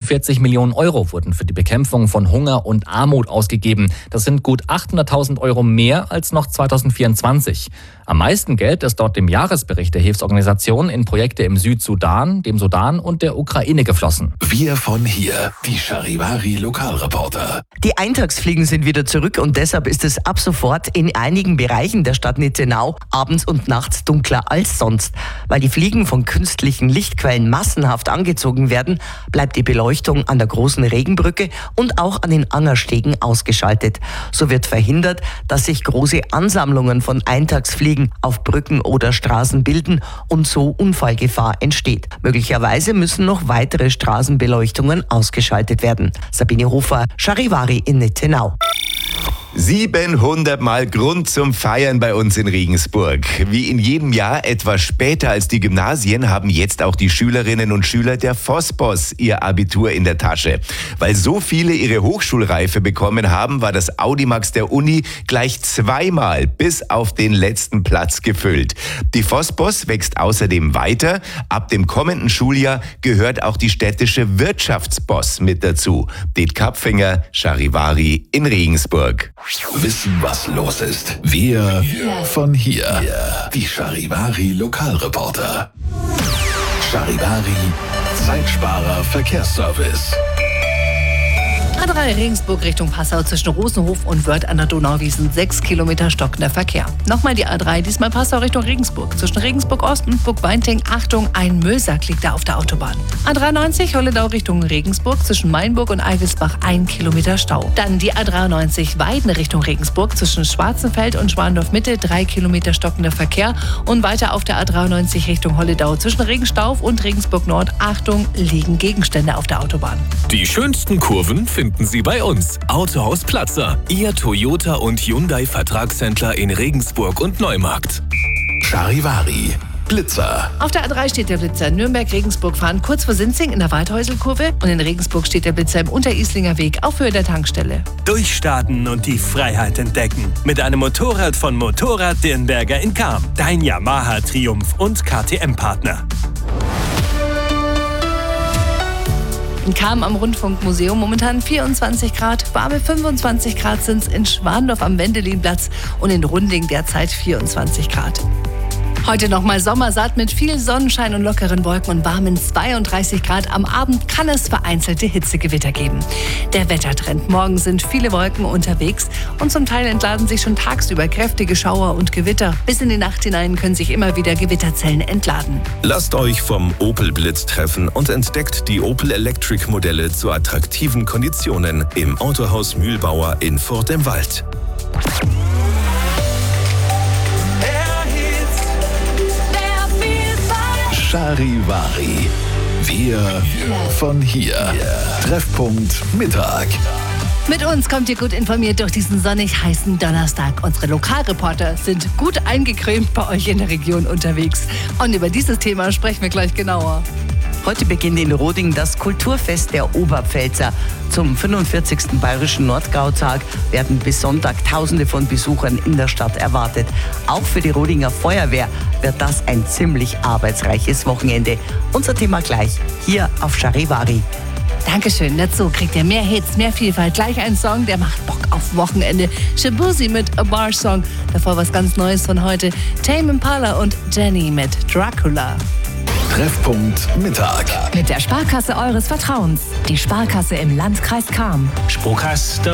46 Millionen Euro wurden für die Bekämpfung von Hunger und Armut ausgegeben. Das sind gut 800.000 Euro mehr als noch 2024. Am meisten Geld ist dort dem Jahresbericht der Hilfsorganisation in Projekte im Südsudan, dem Sudan und der Ukraine geflossen. Wir von hier, die Charivari Lokalreporter. Die Eintagsfliegen sind wieder zurück und deshalb ist es ab sofort in einigen Bereichen der Stadt Nittenau abends und nachts dunkler als sonst. Weil die Fliegen von künstlichen Lichtquellen massenhaft angezogen werden, bleibt die Beleuchtung an der großen Regenbrücke und auch an den Angerstegen ausgeschaltet. So wird verhindert, dass sich große Ansammlungen von Eintagsfliegen auf Brücken oder Straßen bilden und so Unfallgefahr entsteht. Möglicherweise müssen noch weitere Straßenbeleuchtungen ausgeschaltet werden. Sabine Hofer, Charivari in Nittenau. 700 Mal Grund zum Feiern bei uns in Regensburg. Wie in jedem Jahr, etwas später als die Gymnasien, haben jetzt auch die Schülerinnen und Schüler der Fospos ihr Abitur in der Tasche. Weil so viele ihre Hochschulreife bekommen haben, war das Audimax der Uni gleich zweimal bis auf den letzten Platz gefüllt. Die Fospos wächst außerdem weiter. Ab dem kommenden Schuljahr gehört auch die städtische Wirtschaftsboss mit dazu. Det Kapfinger, Charivari in Regensburg. Wissen, was los ist. Wir von hier, die Charivari Lokalreporter. Charivari Zeitsparer Verkehrsservice. A3 Regensburg Richtung Passau zwischen Rosenhof und Wörth an der Donauwiesen 6 Kilometer stockender Verkehr. Nochmal die A3, diesmal Passau Richtung Regensburg. Zwischen Regensburg Ost und Burgweinting, Achtung, ein Müllsack liegt da auf der Autobahn. A93 Holledau Richtung Regensburg zwischen Mainburg und Eigelsbach 1 Kilometer Stau. Dann die A93 Weiden Richtung Regensburg zwischen Schwarzenfeld und Schwandorf Mitte 3 Kilometer stockender Verkehr und weiter auf der A93 Richtung Holledau zwischen Regenstauf und Regensburg Nord, Achtung, liegen Gegenstände auf der Autobahn. Die schönsten Kurven finden Sie bei uns. Autohaus Platzer, Ihr Toyota und Hyundai Vertragshändler in Regensburg und Neumarkt. Charivari Blitzer. Auf der A3 steht der Blitzer Nürnberg-Regensburg fahren kurz vor Sinzing in der Waldhäuselkurve und in Regensburg steht der Blitzer im Unterislinger Weg auf Höhe der Tankstelle. Durchstarten und die Freiheit entdecken. Mit einem Motorrad von Motorrad Dirnberger in Cham. Dein Yamaha Triumph und KTM-Partner. In Cham am Rundfunkmuseum momentan 24 Grad, warme 25 Grad sind es in Schwandorf am Wendelinplatz und in Runding derzeit 24 Grad. Heute nochmal sommersatt mit viel Sonnenschein und lockeren Wolken und warmen 32 Grad. Am Abend kann es vereinzelte Hitzegewitter geben. Der Wettertrend. Morgen sind viele Wolken unterwegs und zum Teil entladen sich schon tagsüber kräftige Schauer und Gewitter. Bis in die Nacht hinein können sich immer wieder Gewitterzellen entladen. Lasst euch vom Opel Blitz treffen und entdeckt die Opel Electric Modelle zu attraktiven Konditionen im Autohaus Mühlbauer in Furt im Wald. Charivari. Wir von hier. Treffpunkt Mittag. Mit uns kommt ihr gut informiert durch diesen sonnig heißen Donnerstag. Unsere Lokalreporter sind gut eingecremt bei euch in der Region unterwegs. Und über dieses Thema sprechen wir gleich genauer. Heute beginnt in Roding das Kulturfest der Oberpfälzer. Zum 45. Bayerischen Nordgautag werden bis Sonntag Tausende von Besuchern in der Stadt erwartet. Auch für die Rodinger Feuerwehr wird das ein ziemlich arbeitsreiches Wochenende. Unser Thema gleich hier auf Charivari. Dankeschön. Dazu kriegt ihr mehr Hits, mehr Vielfalt. Gleich ein Song, der macht Bock auf Wochenende. Shabuzi mit A Bar Song. Davor was ganz Neues von heute. Tame Impala und Jenny mit Dracula. Treffpunkt Mittag. Mit der Sparkasse eures Vertrauens. Die Sparkasse im Landkreis Cham. Sparkasse